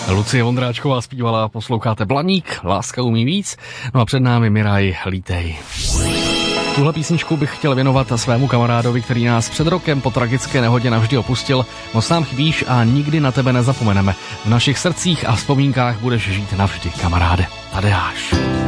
Lucie Vondráčková zpívala, posloucháte Blaník, Láska umí víc, no a před námi Miraj, Lítej. Tuhle písničku bych chtěl věnovat svému kamarádovi, který nás před rokem po tragické nehodě navždy opustil. Moc nám chybíš a nikdy na tebe nezapomeneme. V našich srdcích a vzpomínkách budeš žít navždy, kamaráde. Tadeáš.